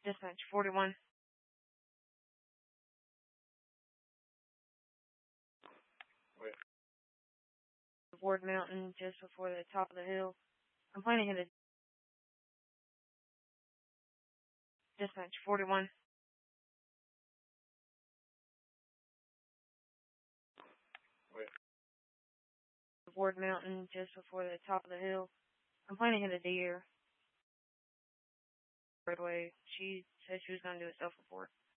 Dispatch 41. Wait. Ward Mountain, just before the top of the hill. I'm planning to hit a Dispatch 41. Wait. Ward Mountain, just before the top of the hill. I'm planning to hit a deer. Roadway. She said she was going to do a self-report.